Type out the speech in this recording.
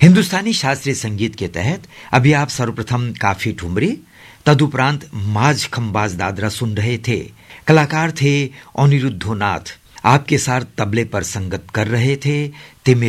हिंदुस्तानी शास्त्रीय संगीत के तहत अभी आप सर्वप्रथम काफी ठुमरी, तदुपरांत माझ खंबाज दादरा सुन रहे थे। कलाकार थे अनिरुद्धो नाथ। आपके साथ तबले पर संगत कर रहे थे तिमिर